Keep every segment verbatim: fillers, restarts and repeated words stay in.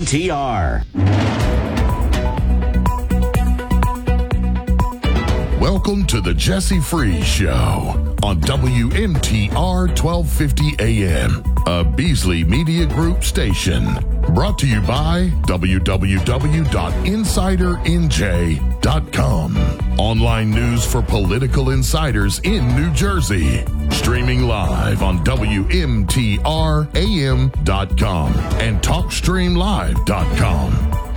T R. Welcome to the Jesse Freeze Show on W M T R twelve fifty A M, a Beasley Media Group station. Brought to you by w w w dot insider n j dot com. Online news for political insiders in New Jersey. Streaming live on w m t r a m dot com and talk stream live dot com.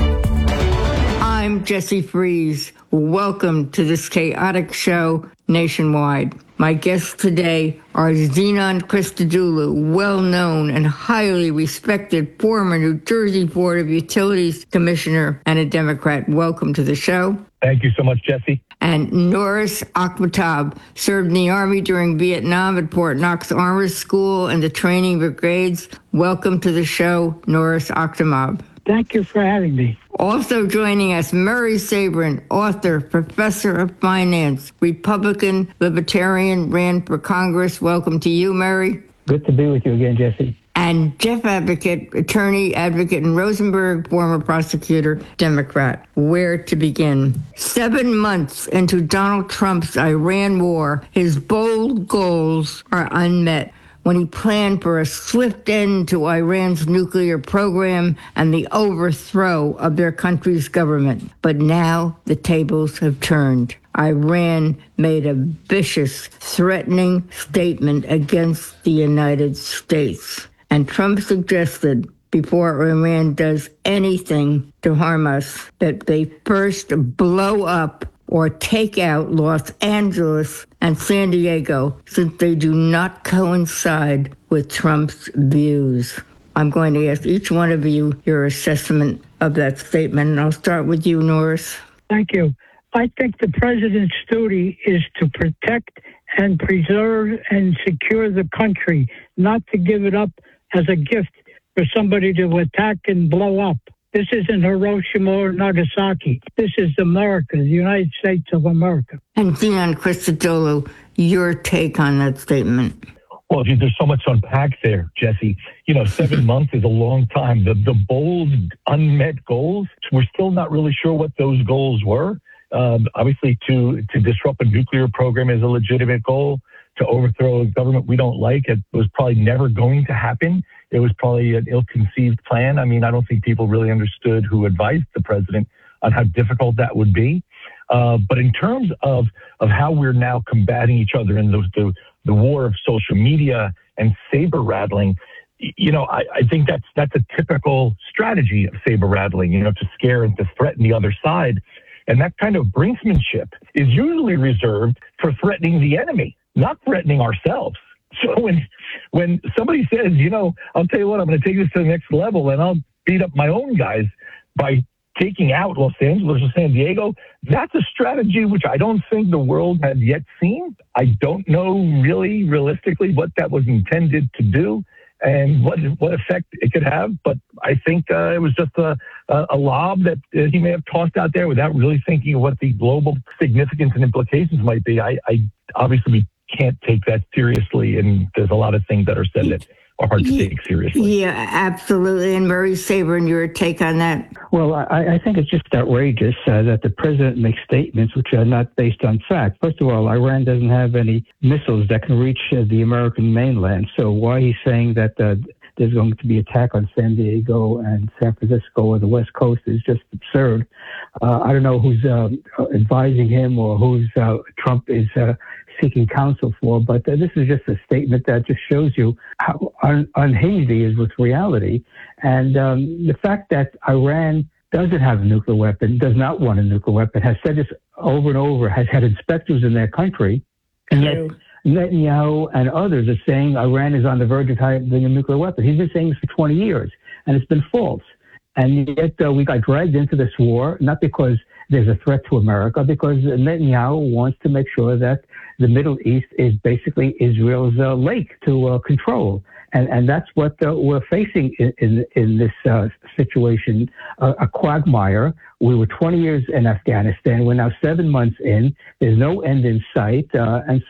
I'm Jesse Freeze. Welcome to this chaotic show nationwide. My guests today are Zenon Christodoulou, well-known and highly respected former New Jersey Board of Utilities Commissioner and a Democrat. Welcome to the show. Thank you so much, Jesse. And Norris Akhmatab served in the Army during Vietnam at Fort Knox Armor School and the training brigades. Welcome to the show, Norris Akhmatab. Thank you for having me. Also joining us, Murray Sabrin, author, professor of finance, Republican, Libertarian, ran for Congress. Welcome to you, Murray. Good to be with you again, Jesse. And Jeff Advocate, attorney, advocate in Rosenberg, former prosecutor, Democrat. Where to begin? Seven months into Donald Trump's Iran war, his bold goals are unmet. When he planned for a swift end to Iran's nuclear program and the overthrow of their country's government. But now the tables have turned. Iran made a vicious, threatening statement against the United States. And Trump suggested, before Iran does anything to harm us, that they first blow up or take out Los Angeles and San Diego, since they do not coincide with Trump's views. I'm going to ask each one of you your assessment of that statement, and I'll start with you, Norris. Thank you. I think the president's duty is to protect and preserve and secure the country, not to give it up as a gift for somebody to attack and blow up. This isn't Hiroshima or Nagasaki. This is America, the United States of America. And Zenon Christodoulou, your take on that statement. Well, geez, there's so much to unpack there, Jesse. You know, seven months is a long time. The the bold, unmet goals, we're still not really sure what those goals were. Um, obviously, to, to disrupt a nuclear program is a legitimate goal. To overthrow a government we don't like, it was probably never going to happen. It was probably an ill-conceived plan. I mean, I don't think people really understood who advised the president on how difficult that would be. Uh, but in terms of, of how we're now combating each other in the, the, the war of social media and saber rattling, you know, I, I think that's that's a typical strategy of saber rattling, you know, to scare and to threaten the other side. And that kind of brinksmanship is usually reserved for threatening the enemy, not threatening ourselves. So when when somebody says, you know, I'll tell you what, I'm going to take this to the next level and I'll beat up my own guys by taking out Los Angeles or San Diego, that's a strategy which I don't think the world has yet seen. I don't know really realistically what that was intended to do and what what effect it could have. But I think uh, it was just a, a, a lob that uh, he may have tossed out there without really thinking of what the global significance and implications might be. I, I obviously we can't take that seriously, and there's a lot of things that are said that are hard to take seriously. Yeah, absolutely. And Murray Sabrin, your take on that? Well, I, I think it's just outrageous uh, that the president makes statements which are not based on fact. First of all, Iran doesn't have any missiles that can reach uh, the American mainland. So why he's saying that uh, there's going to be attack on San Diego and San Francisco or the West Coast is just absurd. Uh, I don't know who's uh, advising him or who's uh, Trump is uh, seeking counsel for, but uh, this is just a statement that just shows you how un- unhinged he is with reality. And um, the fact that Iran doesn't have a nuclear weapon, does not want a nuclear weapon, has said this over and over, has had inspectors in their country, and yet Netanyahu and others are saying Iran is on the verge of having a nuclear weapon. He's been saying this for twenty years, and it's been false. And yet uh, we got dragged into this war, not because there's a threat to America, because Netanyahu wants to make sure that the Middle East is basically Israel's uh, lake to uh, control. And and that's what uh, we're facing in, in, in this uh, situation, uh, a quagmire. We were twenty years in Afghanistan. We're now seven months in. There's no end in sight. Uh, and so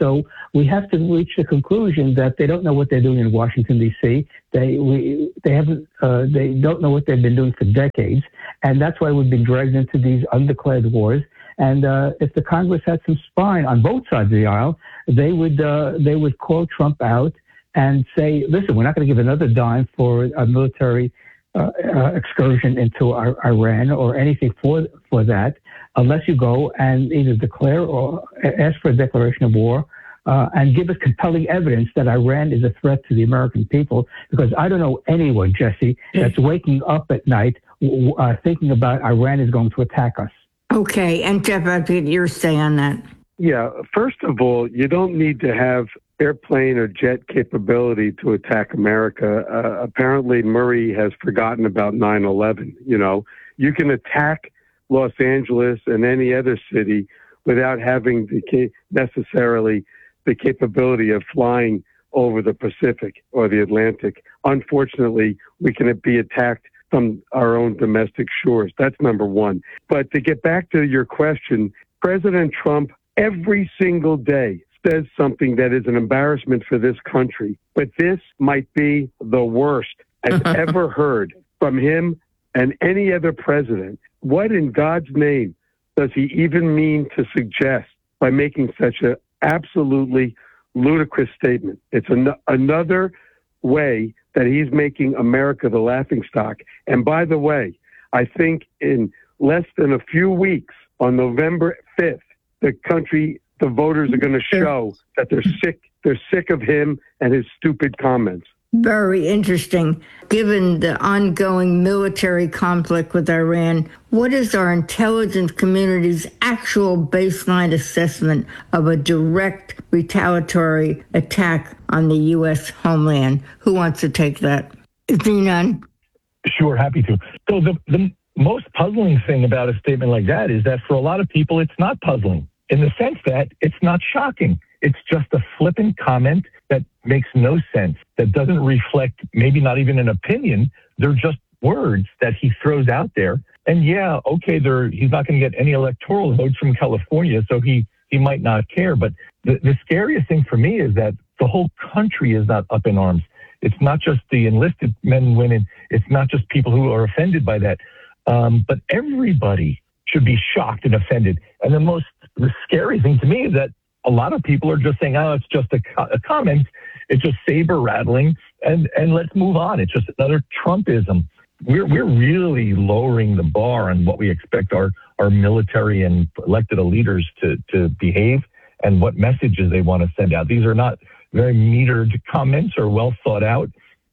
we have to reach the conclusion that they don't know what they're doing in Washington, D C. They we, they haven't uh, they don't know what they've been doing for decades, and that's why we've been dragged into these undeclared wars. And uh, if the Congress had some spine on both sides of the aisle, they would uh, they would call Trump out and say, "Listen, we're not going to give another dime for a military uh, uh, excursion into our, Iran or anything for for that, unless you go and either declare or ask for a declaration of war uh, and give us compelling evidence that Iran is a threat to the American people." Because I don't know anyone, Jesse, that's waking up at night uh, thinking about Iran is going to attack us. Okay, and Jeff, I'll get your say on that. Yeah, first of all, you don't need to have airplane or jet capability to attack America. Uh, apparently, Murray has forgotten about nine eleven. You know, you can attack Los Angeles and any other city without having the ca- necessarily the capability of flying over the Pacific or the Atlantic. Unfortunately, we can be attacked from our own domestic shores. That's number one. But to get back to your question, President Trump every single day says something that is an embarrassment for this country. But this might be the worst I've ever heard from him and any other president. What in God's name does he even mean to suggest by making such an absolutely ludicrous statement? It's an- another way that he's making America the laughingstock. And by the way, I think in less than a few weeks, on November fifth, the country, the voters are going to show that they're sick. They're sick of him and his stupid comments. Very interesting. Given the ongoing military conflict with Iran, what is our intelligence community's actual baseline assessment of a direct retaliatory attack on the U S homeland? Who wants to take that? Zenon? Sure, happy to. So the, the most puzzling thing about a statement like that is that for a lot of people, it's not puzzling in the sense that it's not shocking. It's just a flippant comment that makes no sense, that doesn't reflect maybe not even an opinion. They're just words that he throws out there. And yeah, okay, there he's not going to get any electoral votes from California, so he, he might not care. But the, the scariest thing for me is that the whole country is not up in arms. It's not just the enlisted men and women. It's not just people who are offended by that. Um, but everybody should be shocked and offended. And the most the scary thing to me is that a lot of people are just saying, oh, it's just a, a comment. It's just saber rattling and, and let's move on. It's just another Trumpism. We're, we're really lowering the bar on what we expect our, our military and elected leaders to, to behave and what messages they want to send out. These are not very metered comments or well thought out.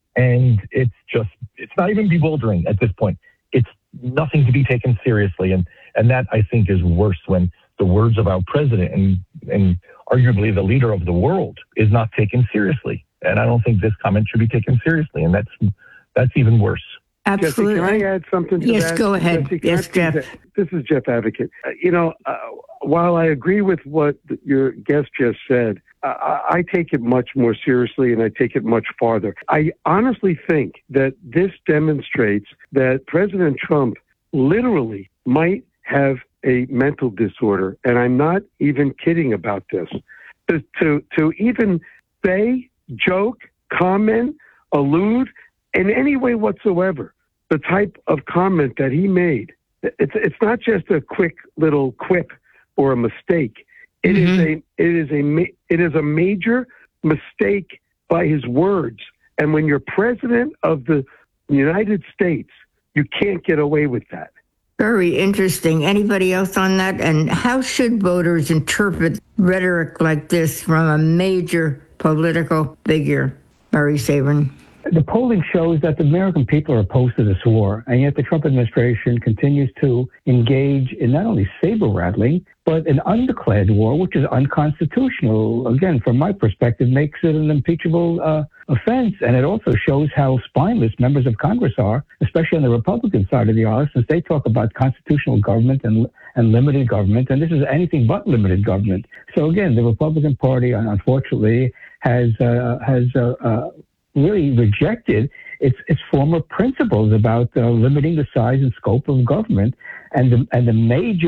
And it's just, it's not even bewildering at this point. It's nothing to be taken seriously. And, and that I think is worse when the words of our president and, and arguably the leader of the world is not taken seriously. And I don't think this comment should be taken seriously. And that's that's even worse. Absolutely. Jesse, can I add something to yes, that? Yes, go ahead. Jesse, yes, Jeff. This is Jeff Advocate. Uh, you know, uh, while I agree with what your guest just said, uh, I take it much more seriously and I take it much farther. I honestly think that this demonstrates that President Trump literally might have a mental disorder, and I'm not even kidding about this. To, to to even say, joke, comment, allude in any way whatsoever, the type of comment that he made, it's it's not just a quick little quip or a mistake. It mm-hmm. is a it is a it is a major mistake by his words. And when you're president of the United States, you can't get away with that. Very interesting. Anybody else on that? And how should voters interpret rhetoric like this from a major political figure? Murray Sabin. The polling shows that the American people are opposed to this war, and yet the Trump administration continues to engage in not only saber rattling, but an undeclared war, which is unconstitutional. Again, from my perspective, makes it an impeachable uh, offense. And it also shows how spineless members of Congress are, especially on the Republican side of the aisle, since they talk about constitutional government and, and limited government. And this is anything but limited government. So again, the Republican Party, unfortunately, has uh, has uh, uh, really rejected its its former principles about uh, limiting the size and scope of government, and the and the major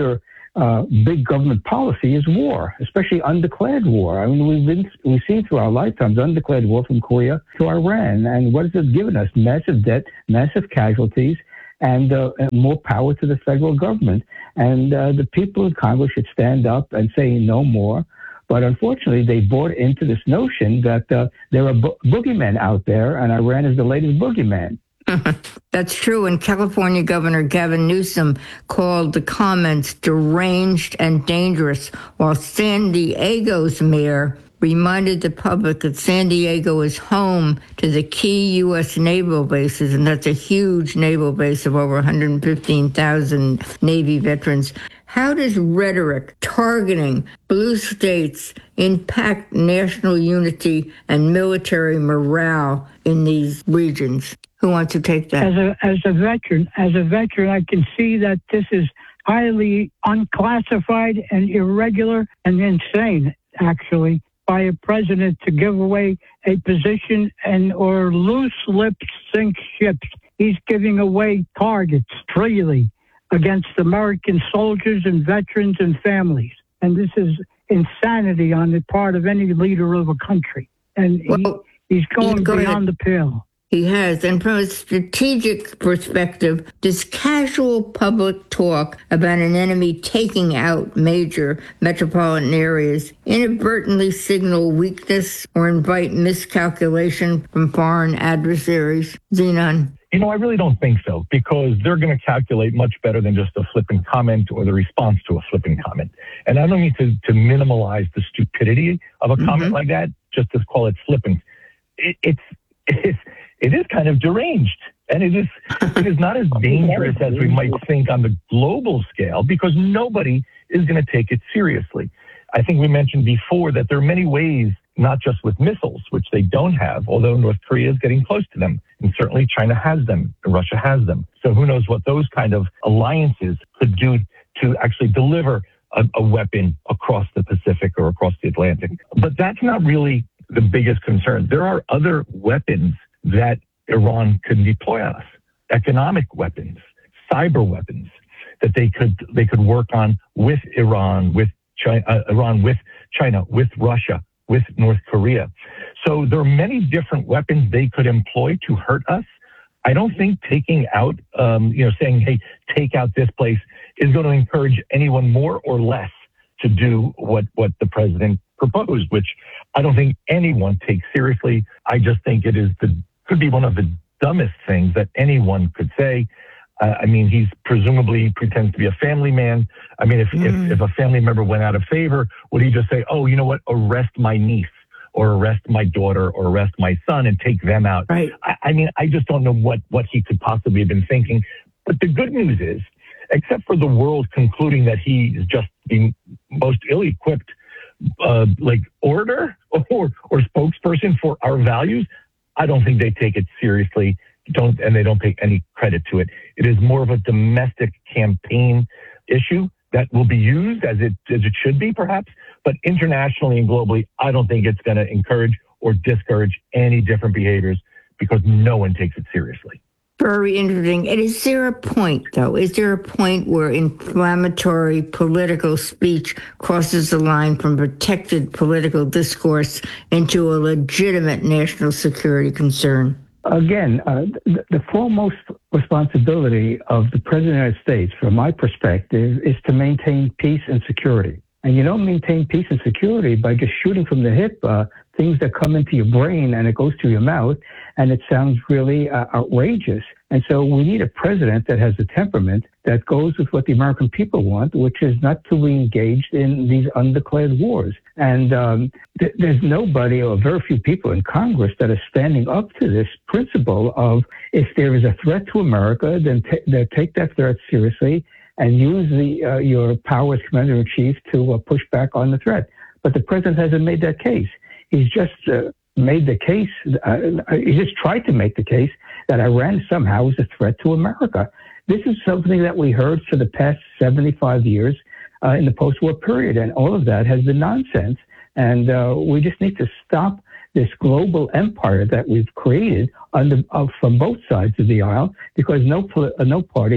uh, big government policy is war, especially undeclared war. I mean, we've been we've seen through our lifetimes undeclared war from Korea to Iran, and what has it given us? Massive debt, massive casualties, and uh, more power to the federal government. And uh, the people in Congress should stand up and say no more. But unfortunately, they bought into this notion that uh, there are bo- boogeymen out there, and Iran is the latest boogeyman. That's true. And California Governor Gavin Newsom called the comments deranged and dangerous, while San Diego's mayor reminded the public that San Diego is home to the key U S naval bases, and that's a huge naval base of over one hundred fifteen thousand Navy veterans. How does rhetoric targeting blue states impact national unity and military morale in these regions? Who wants to take that? As a as a veteran, as a veteran, I can see that this is highly unclassified and irregular and insane, actually, by a president to give away a position and or loose lips sink ships. He's giving away targets freely against American soldiers and veterans and families. And this is insanity on the part of any leader of a country. And well, he, he's going go beyond ahead. the pale. He has. And from a strategic perspective, does casual public talk about an enemy taking out major metropolitan areas inadvertently signal weakness or invite miscalculation from foreign adversaries? Zenon? You know, I really don't think so, because they're going to calculate much better than just a flippant comment or the response to a flippant comment. And I don't mean to, to minimize the stupidity of a mm-hmm. comment like that, just to call it flippant. It, it's, it's, it is kind of deranged, and it is, it is not as dangerous as we might think on the global scale, because nobody is going to take it seriously. I think we mentioned before that there are many ways, not just with missiles, which they don't have, although North Korea is getting close to them. And certainly China has them, and Russia has them. So who knows what those kind of alliances could do to actually deliver a, a weapon across the Pacific or across the Atlantic. But that's not really the biggest concern. There are other weapons that Iran could deploy on us. Economic weapons, cyber weapons that they could they could work on with Iran, with China, uh, Iran, with China, with Russia, with North Korea. So there are many different weapons they could employ to hurt us. I don't think taking out, um, you know, saying, hey, take out this place is going to encourage anyone more or less to do what, what the president proposed, which I don't think anyone takes seriously. I just think it is the could be one of the dumbest things that anyone could say. Uh, I mean, he's presumably pretends to be a family man. I mean, if, mm. if if a family member went out of favor, would he just say, oh, you know what, arrest my niece or arrest my daughter or arrest my son and take them out? Right. I, I mean, I just don't know what, what he could possibly have been thinking. But the good news is, except for the world concluding that he is just the most ill-equipped uh, like orator or, or spokesperson for our values, I don't think they take it seriously. Don't and they don't take any credit to it. It is more of a domestic campaign issue that will be used as it as it should be, perhaps. But internationally and globally, I don't think it's going to encourage or discourage any different behaviors, because no one takes it seriously. Very interesting. And is there a point, though? Is there a point where inflammatory political speech crosses the line from protected political discourse into a legitimate national security concern? Again, uh, the, the foremost responsibility of the President of the United States, from my perspective, is to maintain peace and security. And you don't maintain peace and security by just shooting from the hip uh, things that come into your brain and it goes to your mouth, and it sounds really uh, outrageous. And so we need a president that has a temperament that goes with what the American people want, which is not to be engaged in these undeclared wars. And um, th- there's nobody or very few people in Congress that are standing up to this principle of, if there is a threat to America, then t- then take that threat seriously and use the uh, your power as commander-in-chief to uh, push back on the threat. But the president hasn't made that case. He's just uh, made the case, uh, he just tried to make the case that Iran somehow is a threat to America. This is something that we heard for the past seventy-five years uh, in the post-war period, and all of that has been nonsense. And uh, we just need to stop this global empire that we've created under, uh, from both sides of the aisle, because no, uh, no party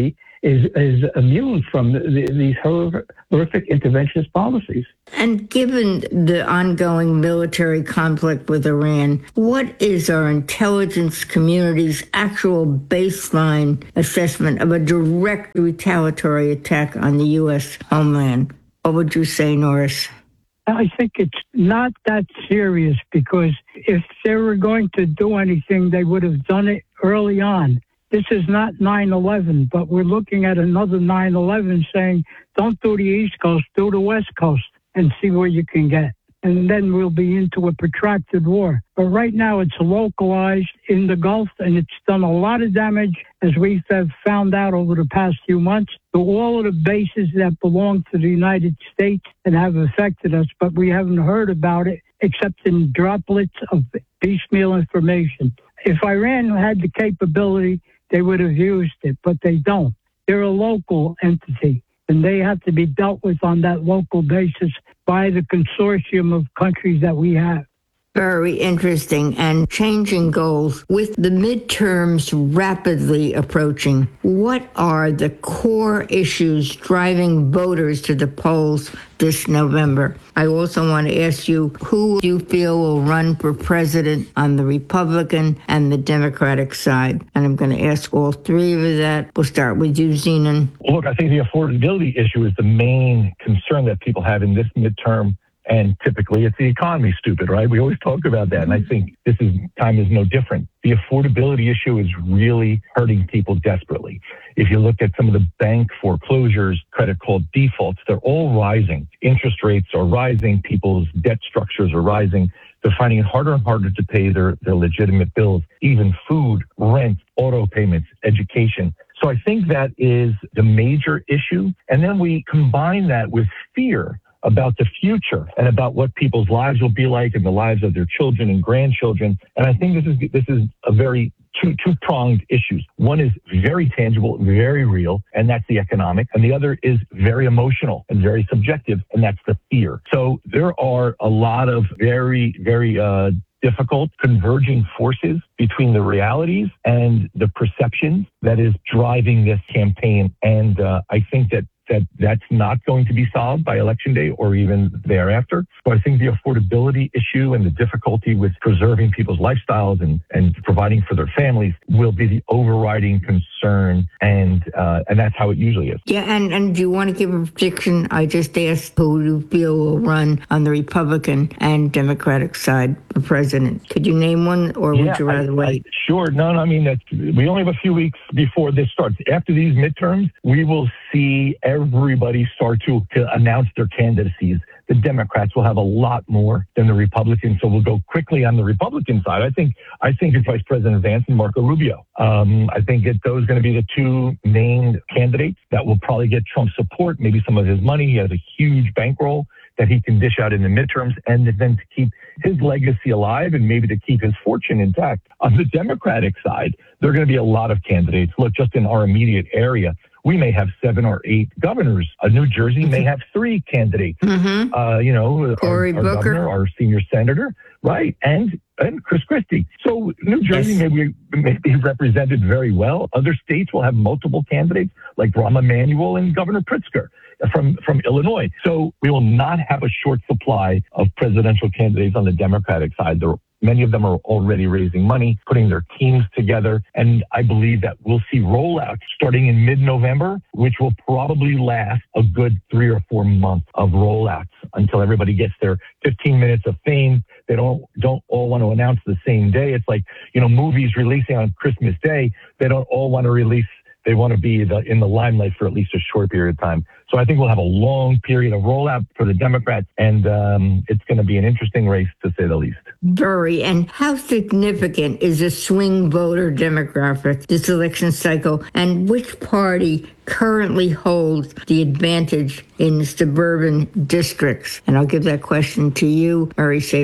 is is immune from the, the, these horrific, horrific interventionist policies. And given the ongoing military conflict with Iran, what is our intelligence community's actual baseline assessment of a direct retaliatory attack on the U S homeland? What would you say, Norris? I think it's not that serious, because if they were going to do anything, they would have done it early on. This is not nine eleven, but we're looking at another nine eleven saying, don't do the East Coast, do the West Coast and see where you can get. And then we'll be into a protracted war. But right now it's localized in the Gulf, and it's done a lot of damage, as we have found out over the past few months, to all of the bases that belong to the United States and have affected us. But we haven't heard about it except in droplets of piecemeal information. If Iran had the capability, they would have used it, but they don't. They're a local entity, and they have to be dealt with on that local basis by the consortium of countries that we have. Very interesting. And changing goals with the midterms rapidly approaching, what are the core issues driving voters to the polls this November? I also want to ask you, who you feel will run for president on the Republican and the Democratic side? And I'm going to ask all three of that. We'll start with you, Zenon. Well, look, I think the affordability issue is the main concern that people have in this midterm. And typically it's the economy, stupid, right? We always talk about that. And I think this is time is no different. The affordability issue is really hurting people desperately. If you look at some of the bank foreclosures, credit called defaults, they're all rising. Interest rates are rising. People's debt structures are rising. They're finding it harder and harder to pay their, their legitimate bills, even food, rent, auto payments, education. So I think that is the major issue. And then we combine that with fear about the future and about what people's lives will be like and the lives of their children and grandchildren. And I think this is this is a very two two-pronged issues. One is very tangible, very real, and that's the economic. And the other is very emotional and very subjective, and that's the fear. So there are a lot of very, very uh, difficult converging forces between the realities and the perceptions that is driving this campaign. And uh, I think that that that's not going to be solved by Election Day or even thereafter. So I think the affordability issue and the difficulty with preserving people's lifestyles and, and providing for their families will be the overriding concern. And uh, and that's how it usually is. Yeah, and, and do you want to give a prediction? I just asked who you feel will run on the Republican and Democratic side for president. Could you name one, or would yeah, you rather I, wait? I, sure. No, no, I mean, that's, we only have a few weeks before this starts. After these midterms, we will see everybody start to, to announce their candidacies. The Democrats will have a lot more than the Republicans, so we'll go quickly on the Republican side. I think I think it's Vice President Vance and Marco Rubio. Um, I think that those are going to be the two main candidates that will probably get Trump's support, maybe some of his money. He has a huge bankroll that he can dish out in the midterms, and then to keep his legacy alive and maybe to keep his fortune intact. On the Democratic side, there are going to be a lot of candidates. Look, just in our immediate area, we may have seven or eight governors. Uh, New Jersey may have three candidates. Mm-hmm. Uh, you know, Cory our, our Booker, governor, our senior senator, right, and and Chris Christie. So New Jersey yes. may, be, may be represented very well. Other states will have multiple candidates, like Rahm Emanuel and Governor Pritzker from from Illinois. So we will not have a short supply of presidential candidates on the Democratic side. There Many of them are already raising money, putting their teams together. And I believe that we'll see rollouts starting in mid-November, which will probably last a good three or four months of rollouts until everybody gets their fifteen minutes of fame. They don't don't all want to announce the same day. It's like, you know, movies releasing on Christmas Day. They don't all want to release. They want to be the, in the limelight for at least a short period of time. So I think we'll have a long period of rollout for the Democrats, and um, it's going to be an interesting race, to say the least. Very. And how significant is a swing voter demographic this election cycle, and which party currently holds the advantage in suburban districts? And I'll give that question to you, Murray Sabrin.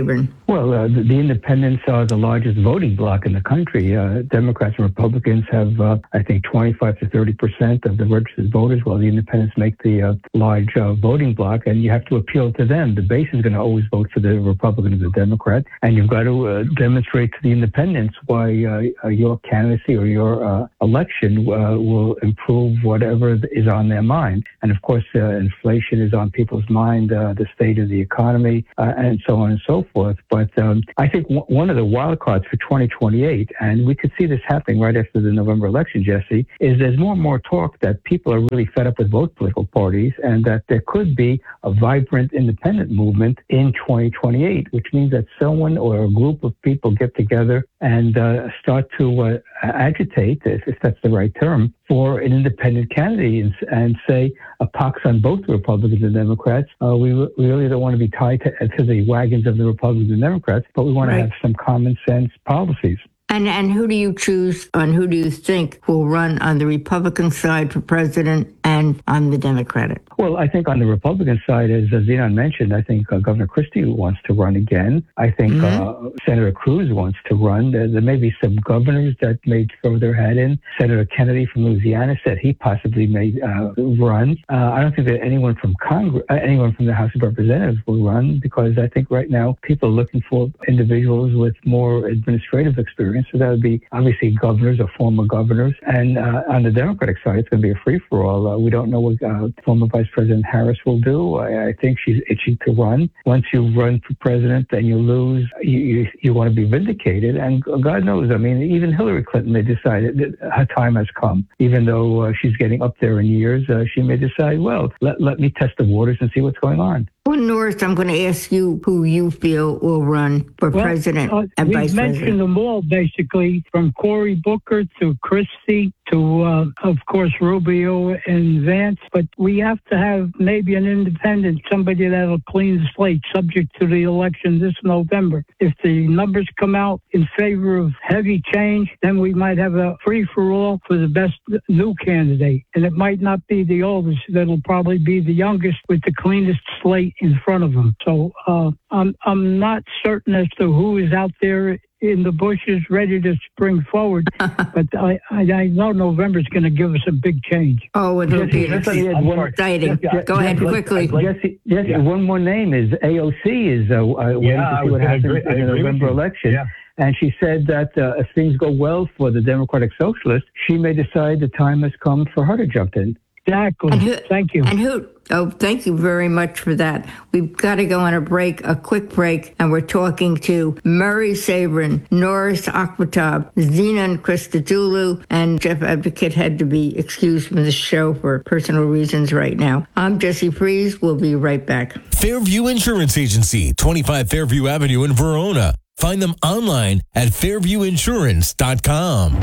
Well, uh, the, the independents are the largest voting bloc in the country. Uh, Democrats and Republicans have, uh, I think, twenty-five to thirty percent of the registered voters, while the independents make the uh, large uh, voting bloc, and you have to appeal to them. The base is going to always vote for the Republican or the Democrat, and you've got to uh, demonstrate to the independents why uh, your candidacy or your uh, election uh, will improve whatever is on their mind. And of course, uh, inflation is on people's mind, uh, the state of the economy, uh, and so on and so forth. But But um, I think w- one of the wild cards for twenty twenty-eight, and we could see this happening right after the November election, Jesse, is there's more and more talk that people are really fed up with both political parties and that there could be a vibrant independent movement in twenty twenty-eight, which means that someone or a group of people get together and uh, start to uh, agitate, if, if that's the right term, for an independent candidate and, and say a pox on both the Republicans and Democrats. Uh, we, we really don't want to be tied to, to the wagons of the Republicans and Democrats, but we want right. to have some common sense policies. And and who do you choose and who do you think will run on the Republican side for president and on the Democratic? Well, I think on the Republican side, as Zenon mentioned, I think uh, Governor Christie wants to run again. I think mm-hmm. uh, Senator Cruz wants to run. There, there may be some governors that may throw their hat in. Senator Kennedy from Louisiana said he possibly may uh, run. Uh, I don't think that anyone from Congress, uh, anyone from the House of Representatives will run, because I think right now people are looking for individuals with more administrative experience. So that would be obviously governors or former governors. And uh, on the Democratic side, it's going to be a free-for-all. Uh, we don't know what uh, former Vice President Harris will do. I, I think she's itching to run. Once you run for president and you lose, you, you, you want to be vindicated. And God knows, I mean, even Hillary Clinton may decide that her time has come. Even though uh, she's getting up there in years, uh, she may decide, well, let, let me test the waters and see what's going on. Well, Norris, I'm going to ask you who you feel will run for well, president uh, and vice president. We've mentioned them all, basically, from Cory Booker to Christie to, uh, of course, Rubio and Vance. But we have to have maybe an independent, somebody that'll clean the slate, subject to the election this November. If the numbers come out in favor of heavy change, then we might have a free-for-all for the best new candidate. And it might not be the oldest. That'll probably be the youngest with the cleanest slate in front of them. So uh, I'm I'm not certain as to who is out there in the bushes ready to spring forward, but I, I, I know November is going to give us a big change. Oh, it'll be exciting. Jesse, Go ahead Jesse, quickly. Like, Jesse, Jesse yeah. one more name is A O C is uh, uh, waiting yeah, to see what happens agree, in the November election. Yeah. And she said that uh, if things go well for the Democratic Socialists, she may decide the time has come for her to jump in. Exactly. Who, thank you. And who? Oh, thank you very much for that. We've got to go on a break, a quick break, and we're talking to Murray Sabrin, Norris Akhmatab, Zenon Christodoulou, and Jeff Advocate had to be excused from the show for personal reasons right now. I'm Jesse Fries. We'll be right back. Fairview Insurance Agency, twenty-five Fairview Avenue in Verona. Find them online at fairview insurance dot com.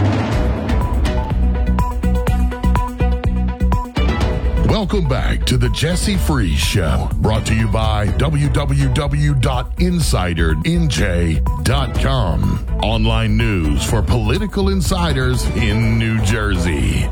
Welcome back to the Jesse Fries Show, brought to you by w w w dot insider n j dot com. Online news for political insiders in New Jersey.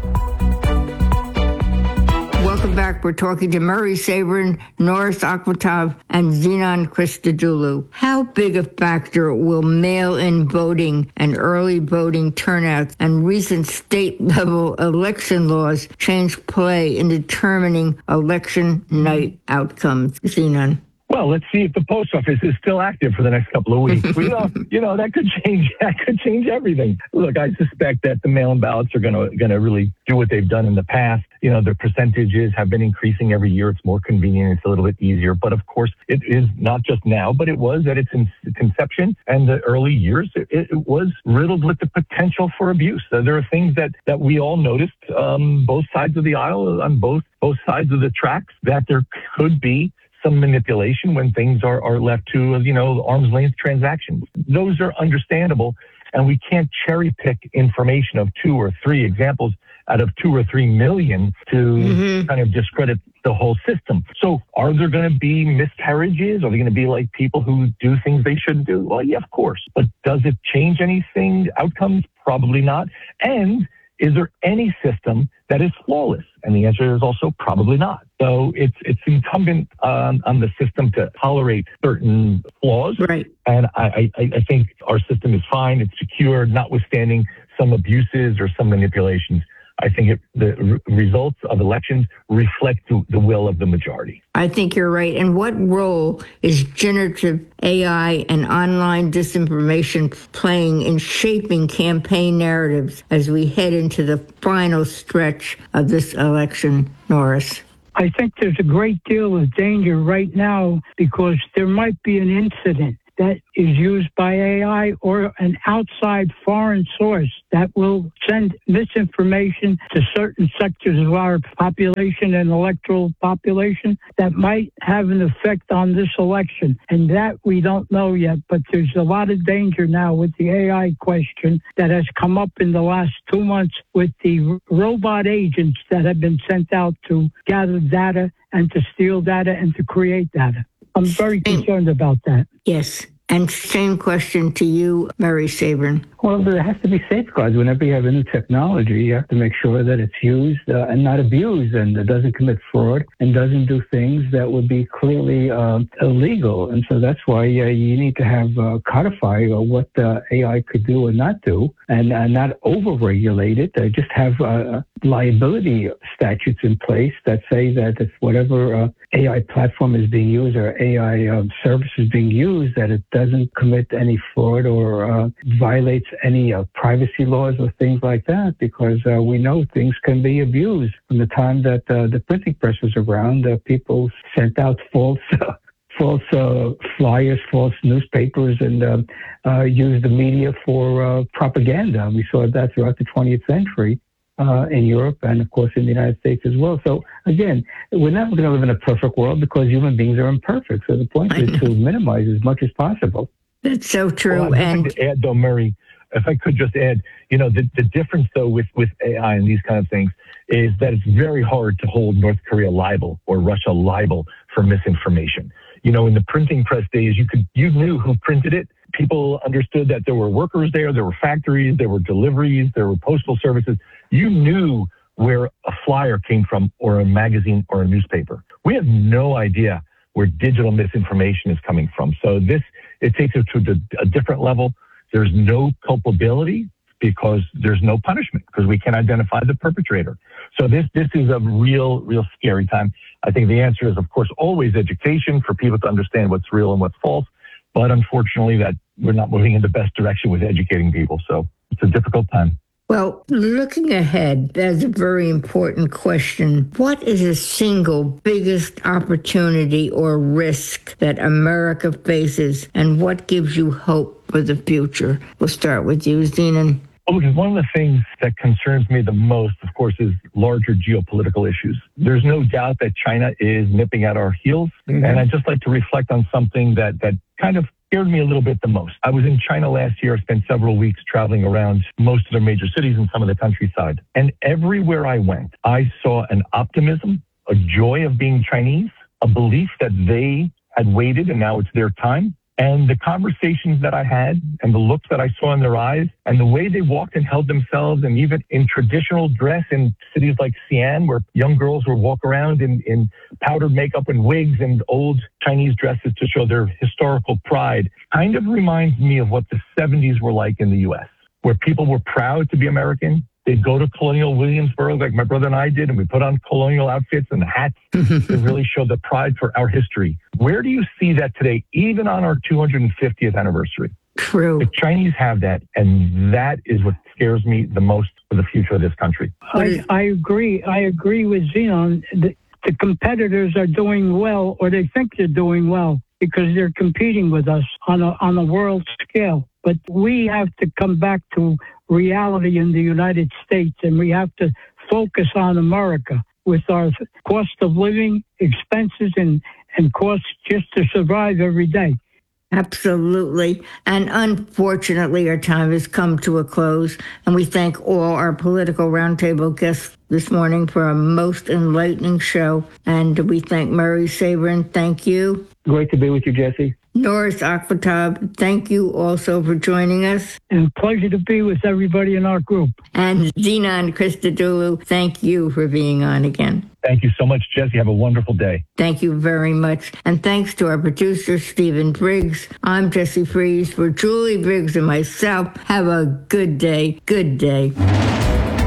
Welcome back. We're talking to Murray Sabrin, Norris Akhmatab, and Zenon Christodoulou. How big a factor will mail-in voting and early voting turnouts and recent state-level election laws change play in determining election night outcomes? Zenon. Well, let's see if the post office is still active for the next couple of weeks. We know, you know, that could change. That could change everything. Look, I suspect that the mail-in ballots are going to going to really do what they've done in the past. You know, the percentages have been increasing every year. It's more convenient. It's a little bit easier. But of course, it is not just now, but it was at its conception and the early years. It, it was riddled with the potential for abuse. So there are things that that we all noticed, um, both sides of the aisle, on both both sides of the tracks, that there could be some manipulation when things are, are left to, you know, arm's length transactions. Those are understandable, and we can't cherry pick information of two or three examples out of two or three million to mm-hmm. kind of discredit the whole system. So are there going to be miscarriages? Are they going to be like people who do things they shouldn't do? Well, yeah, of course. But does it change anything? Outcomes? Probably not. And is there any system that is flawless? And the answer is also probably not. So it's it's incumbent on, on the system to tolerate certain flaws. Right. And I, I, I think our system is fine. It's secure, notwithstanding some abuses or some manipulations. I think it, the r- results of elections reflect the, the will of the majority. I think you're right. And what role is generative A I and online disinformation playing in shaping campaign narratives as we head into the final stretch of this election, Norris? I think there's a great deal of danger right now because there might be an incident that is used by A I or an outside foreign source that will send misinformation to certain sectors of our population and electoral population that might have an effect on this election. And that we don't know yet, but there's a lot of danger now with the A I question that has come up in the last two months with the robot agents that have been sent out to gather data and to steal data and to create data. I'm very concerned about that. Yes. And same question to you, Murray Sabrin. Well, there has to be safeguards. Whenever you have a new technology, you have to make sure that it's used uh, and not abused, and it doesn't commit fraud and doesn't do things that would be clearly uh, illegal. And so that's why uh, you need to have uh, codify uh, what uh, A I could do or not do, and uh, not over-regulate it. Uh, just have uh, liability statutes in place that say that if whatever uh, A I platform is being used or A I um, service is being used, that it doesn't commit any fraud or uh, violates any uh, privacy laws or things like that, because uh, we know things can be abused. From the time that uh, the printing press was around, uh, people sent out false uh, false uh, flyers, false newspapers, and uh, uh, used the media for uh, propaganda. We saw that throughout the twentieth century. Uh, in Europe and, of course, in the United States as well. So, again, we're not going to live in a perfect world because human beings are imperfect. So the point is to minimize as much as possible. That's so true. Well, and to add, though, Murray, if I could just add, you know, the, the difference, though, with, with A I and these kind of things is that it's very hard to hold North Korea liable or Russia liable for misinformation. You know, in the printing press days, you could you knew who printed it. People understood that there were workers there, there were factories, there were deliveries, there were postal services. You knew where a flyer came from or a magazine or a newspaper. We have no idea where digital misinformation is coming from. So this, it takes it to a different level. There's no culpability because there's no punishment because we can identify the perpetrator. So this, this is a real, real scary time. I think the answer is, of course, always education for people to understand what's real and what's false. But unfortunately, that we're not moving in the best direction with educating people. So it's a difficult time. Well, looking ahead, that's a very important question. What is the single biggest opportunity or risk that America faces, and what gives you hope for the future? We'll start with you, Zenon. Well, because one of the things that concerns me the most, of course, is larger geopolitical issues. There's no doubt that China is nipping at our heels. Mm-hmm. And I'd just like to reflect on something that, that kind of scared me a little bit the most. I was in China last year, spent several weeks traveling around most of the major cities and some of the countryside. And everywhere I went, I saw an optimism, a joy of being Chinese, a belief that they had waited and now it's their time. And the conversations that I had and the looks that I saw in their eyes and the way they walked and held themselves, and even in traditional dress in cities like Xi'an, where young girls would walk around in, in powdered makeup and wigs and old Chinese dresses to show their historical pride, kind of reminds me of what the seventies were like in the U S, where people were proud to be American. They'd go to Colonial Williamsburg like my brother and I did, and we put on colonial outfits and hats to really show the pride for our history. Where do you see that today, even on our two hundred fiftieth anniversary? True. The Chinese have that, and that is what scares me the most for the future of this country. I, I agree. I agree with Zenon. The, the competitors are doing well, or they think they're doing well, because they're competing with us on a, on a world scale. But we have to come back to reality in the United States, and we have to focus on America with our cost of living, expenses, and, and costs just to survive every day. Absolutely. And unfortunately, our time has come to a close, and we thank all our political roundtable guests this morning for a most enlightening show. And we thank Murray Sabrin. Thank you. Great to be with you, Jesse. Norris Akhwatab, thank you also for joining us. And pleasure to be with everybody in our group. And Zenon Christodoulou, thank you for being on again. Thank you so much, Jesse. Have a wonderful day. Thank you very much. And thanks to our producer, Stephen Briggs. I'm Jesse Fries. For Julie Briggs and myself, have a good day. Good day.